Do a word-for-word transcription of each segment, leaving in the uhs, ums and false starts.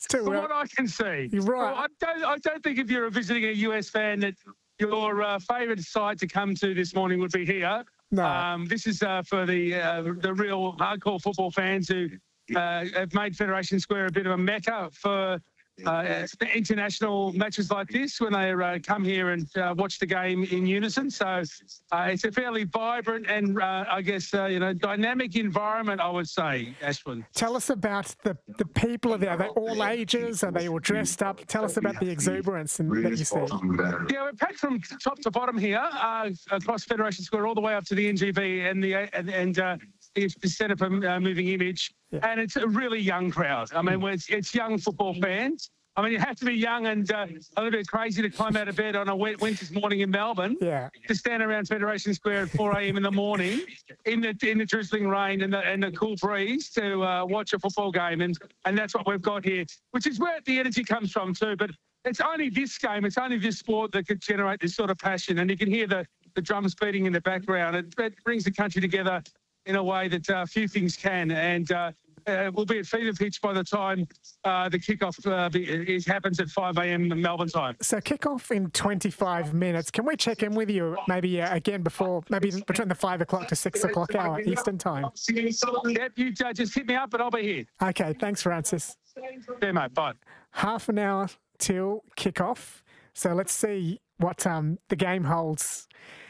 to, From uh, what I can see. You're right. Well, I don't. I don't think if you're a visiting a U S fan that your uh, favourite side to come to this morning would be here. No. Um, this is uh, for the uh, the real hardcore football fans who uh, have made Federation Square a bit of a mecca for uh, international matches like this when they uh, come here and uh, watch the game in unison. So uh, it's a fairly vibrant and uh, I guess uh, you know dynamic environment, I would say, Ashwin. Tell us about the, the people there. Are they all ages? Are they all dressed up? Tell us about the exuberance and, that you see. Yeah, we're packed from top to bottom here, uh, across Federation Square, all the way up to the N G B and the and, and uh, the Centre for uh, Moving Image. Yeah. And it's a really young crowd. I mean, it's, it's young football fans. I mean, you have to be young and uh, a little bit crazy to climb out of bed on a wet winter's morning in Melbourne. Yeah. To stand around Federation Square at four a.m. in the morning in the in the drizzling rain and the and the cool breeze to uh, watch a football game, and and that's what we've got here, which is where the energy comes from too. But it's only this game, it's only this sport that could generate this sort of passion, and you can hear the the drums beating in the background. It, it brings the country together in a way that uh, few things can, and. Uh, Uh, we'll be at fever pitch by the time uh, the kickoff uh, be, it happens at five a.m. Melbourne time. So kickoff in twenty-five minutes. Can we check in with you maybe uh, again before, maybe between the five o'clock to six o'clock hour Eastern time? Yep, you uh, just hit me up and I'll be here. Okay, thanks, Francis. Yeah, mate, bye. Half an hour till kickoff. So let's see what um, the game holds.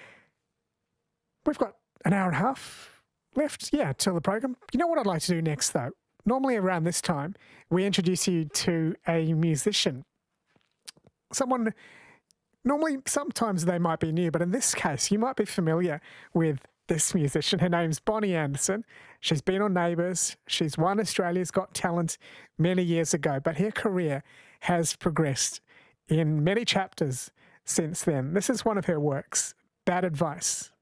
We've got an hour and a half left, yeah, till the program. You know what I'd like to do next, though? Normally around this time, we introduce you to a musician. Someone, normally, sometimes they might be new, but in this case, you might be familiar with this musician. Her name's Bonnie Anderson. She's been on Neighbours. She's won Australia's Got Talent many years ago, but her career has progressed in many chapters since then. This is one of her works, Bad Advice.